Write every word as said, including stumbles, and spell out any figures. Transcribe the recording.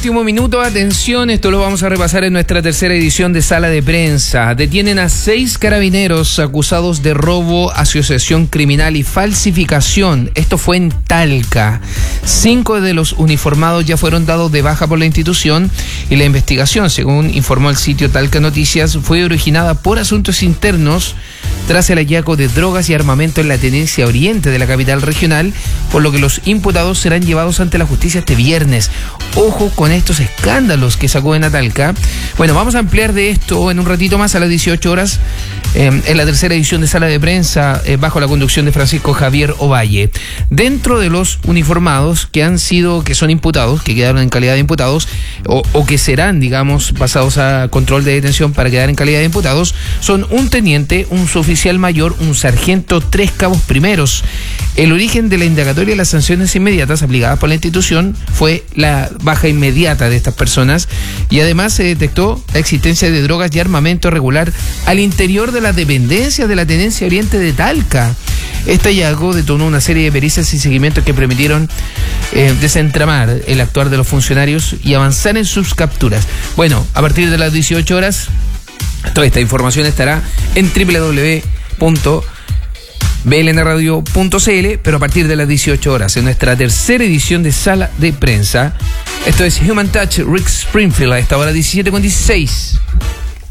Último minuto, atención, esto lo vamos a repasar en nuestra tercera edición de Sala de Prensa. Detienen a seis carabineros acusados de robo, asociación criminal y falsificación. Esto fue en Talca. Cinco de los uniformados ya fueron dados de baja por la institución y la investigación, según informó el sitio Talca Noticias, fue originada por asuntos internos tras el hallazgo de drogas y armamento en la tenencia oriente de la capital regional, por lo que los imputados serán llevados ante la justicia este viernes. Ojo con estos escándalos que sacuden a Talca. Bueno, vamos a ampliar de esto en un ratito más a las dieciocho horas eh, en la tercera edición de Sala de Prensa eh, bajo la conducción de Francisco Javier Ovalle. Dentro de los uniformados que han sido, que son imputados, que quedaron en calidad de imputados o, o que serán, digamos, pasados a control de detención para quedar en calidad de imputados, son un teniente, un suboficial mayor, un sargento, tres cabos primeros. El origen de la indagatoria y las sanciones inmediatas aplicadas por la institución fue la baja inmediata de estas personas y además se detectó la existencia de drogas y armamento regular al interior de las dependencias de la Tenencia Oriente de Talca. Este hallazgo detonó una serie de pericias y seguimientos que permitieron eh, desentramar el actuar de los funcionarios y avanzar en sus capturas. Bueno, a partir de las dieciocho horas, toda esta información estará en doble u doble u doble u punto b l n radio punto c l, pero a partir de las dieciocho horas, en nuestra tercera edición de Sala de Prensa. Esto es Human Touch, Rick Springfield, a esta hora diecisiete con dieciséis.